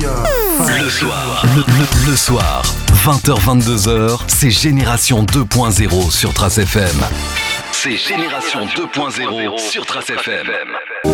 Le soir, le soir, 20h-22h, c'est Génération 2.0 sur Trace FM. C'est Génération 2.0 sur Trace FM.